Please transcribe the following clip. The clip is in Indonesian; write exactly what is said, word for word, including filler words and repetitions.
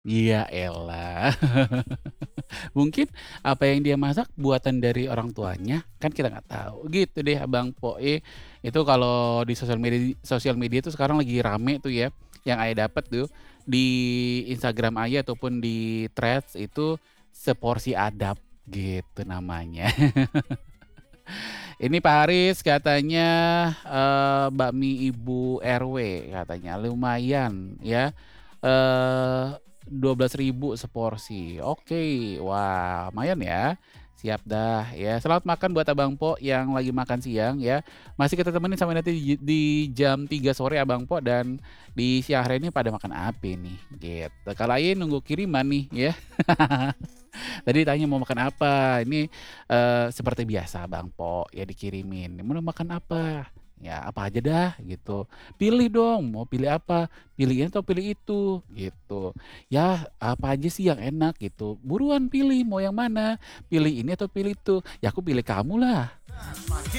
Ya elah. Mungkin apa yang dia masak buatan dari orang tuanya, kan kita nggak tahu. Gitu deh Abang Po, eh, itu kalau di sosial medi sosial media tuh sekarang lagi rame tuh ya, yang Ayah dapet tuh, di Instagram Ayah ataupun di Threads itu, Seporsi Adab, gitu namanya. Ini Pak Haris katanya, eee, bakmi Ibu R.W katanya, lumayan ya, eee, dua belas ribu seporsi. Oke, wah lumayan ya. Siap dah ya. Selamat makan buat Abang Po yang lagi makan siang ya. Masih kita temenin sampai nanti di di jam tiga sore Abang Po dan di siang hari ini pada makan apa nih? Gitu. Kalau Ayah nunggu kiriman nih ya. Tadi tanya mau makan apa, ini, eee, seperti biasa Bang Po ya dikirimin, "Mau makan apa?" "Ya apa aja dah," gitu. "Pilih dong, mau pilih apa? Pilih ini atau pilih itu?" Gitu. "Ya apa aja sih yang enak?" Gitu. "Buruan pilih mau yang mana? Pilih ini atau pilih itu?" "Ya aku pilih kamu lah."